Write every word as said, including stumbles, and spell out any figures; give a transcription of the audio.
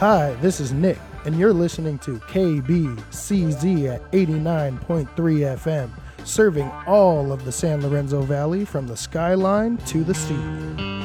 Hi, this is Nick, and you're listening to K B C Z at eighty-nine point three F M, serving all of the San Lorenzo Valley from the skyline to the sea.